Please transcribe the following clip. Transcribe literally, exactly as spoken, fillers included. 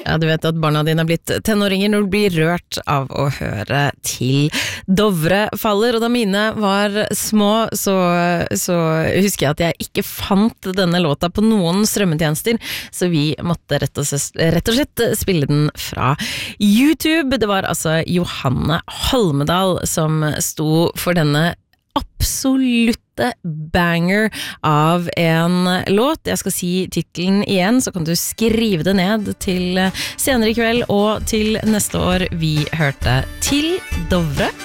Ja, du vet at barna dine har blitt tenåringer når du blir rørt av å høre til Dovre faller, og da mine var små, så, så husker jeg at jeg ikke fant denne låta på noen strømmetjenester, så vi måtte rett og, slett, rett og slett spille den fra YouTube. Det var altså Johanne Holmedal som sto for denne absolutte banger av en låt. Jeg skal si titlen igjen, så kan du skrive det ned til senere i kveld og til neste år. Vi hørte til Dovre